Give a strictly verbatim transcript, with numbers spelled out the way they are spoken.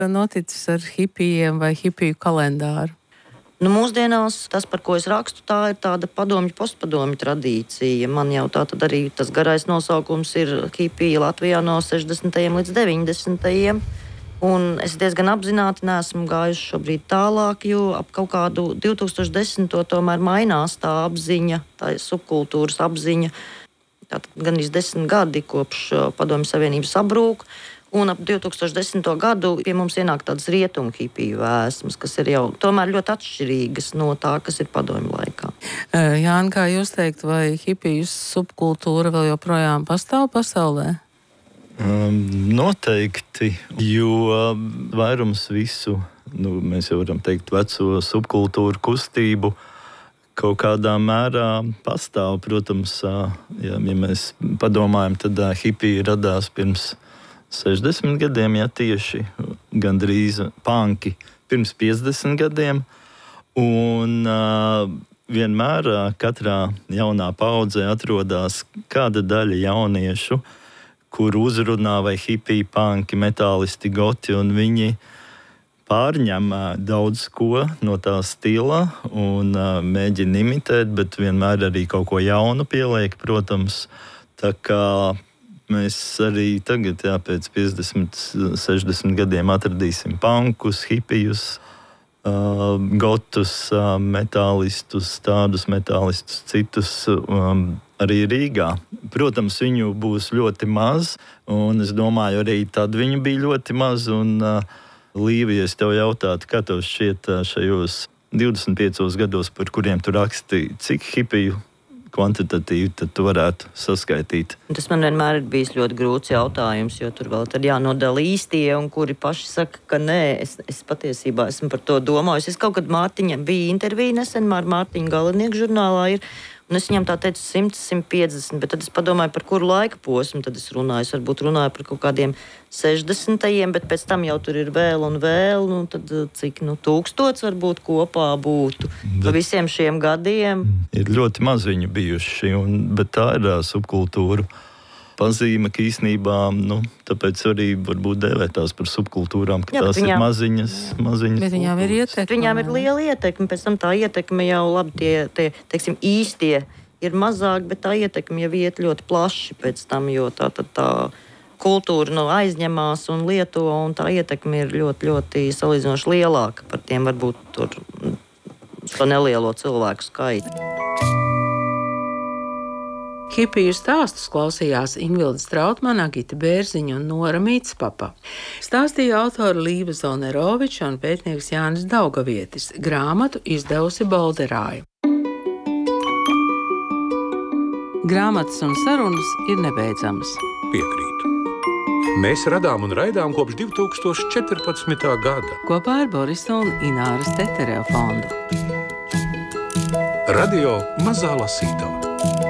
noticis ar hipijiem vai hipiju kalendāru? Nu, mūsdienās tas, par ko es rakstu, tā ir tāda padomju, postpadomju tradīcija. Man jau tā tad arī tas garais nosaukums ir hipija Latvijā no sešdesmitajiem līdz deviņdesmitajiem. Un es diezgan apzināti neesmu gājuši šobrīd tālāk, jo ap kaut kādu divi tūkstoši desmito tomēr mainās tā apziņa, tā subkultūras apziņa. Tātad gan iz desmit gadi kopš Padomju Savienības sabrūk. Un ap divi tūkstoši desmito gadu pie mums ienāk tādas rietumu hipiju vēsmas, kas ir jau tomēr ļoti atšķirīgas no tā, kas ir padomju laikā. Jāni, kā jūs teikt, vai hipiju subkultūra vēl joprojām pastāv pasaulē? Um, noteikti, jo vairums visu, nu, mēs jau varam teikt, veco subkultūru kustību kaut kādā mērā pastāv. Protams, ja, ja mēs padomājam, tad hipija radās pirms sešdesmit gadiem, ja tieši gandrīz panki pirms piecdesmit gadiem. Un uh, vienmēr uh, katrā jaunā paudzē atrodas kāda daļa jauniešu, kur uzrunā vai hipiji, panki, metālisti, goti, un viņi pārņem uh, daudz ko no tā stila un uh, mēģina imitēt, bet vienmēr arī kaut ko jaunu pieliek, protams. Tā kā mēs arī tagad, jā, pēc piecdesmit, sešdesmit gadiem atradīsim pankus, hipijus, uh, gotus, uh, metālistus, tādus metālistus, citus um, arī Rīgā. Protams, viņu būs ļoti maz, un es domāju, arī tad viņu bija ļoti maz. Un, uh, Līvija, es tev jautātu, kā tev šķiet uh, šajos divdesmit piecos gados, par kuriem tu raksti, cik hipiju kvantitatīvi tad tu varētu saskaitīt? Tas man vienmēr ir bijis ļoti grūts jautājums, jo tur vēl tad jānodala īstie, un kuri paši saka, ka nē, es, es patiesībā esmu par to domājis. Es kaut kad Mārtiņam bija intervija nesen, ar Mārtiņu Galinieku žurnālā ir, un es viņam tā teicu simt, simt piecdesmit, bet tad es padomāju, par kuru laika posmu tad es runāju. Es varbūt runāju par kaut kādiem sešdesmitajiem, bet pēc tam jau tur ir vēl un vēl, nu tad cik, nu, tūkstots varbūt kopā būtu pa visiem šiem gadiem. Ir ļoti maz viņu bijuši, un, bet tā ir uh, subkultūra pazīme, ka īsnībā, nu, tāpēc arī varbūt dēvētās par subkultūrām, ka jā, tās viņām ir maziņas, maziņas. Bet viņām ir ietekme. Viņām ir liela ietekme, pēc tam tā ietekme jau labi tie, tie teiksim, īstie ir mazāk, bet tā ietekme jau iet ļoti plaši pēc tam, jo tā, tā, tā kultūra nu, aizņemās un lieto, un tā ietekme ir ļoti, ļoti salīdzinoši lielāka par tiem varbūt tur to nelielo cilvēku skaitu. Hipiju stāstus klausījās Ingvilda Strautmane, Agita Bērziņa un Nora Mītspapa. Stāstīja autori Līva Zolneroviča un pētnieks Jānis Daugavietis. Grāmatu izdevusi Bolderāja. Grāmatas un sarunas ir nebeidzamas. Piekrītu. Mēs radām un raidām kopš divi tūkstoši četrpadsmitā gada. Kopā ar Borisa un Ināras Tetereva fondu. Radio Mazā lasītava.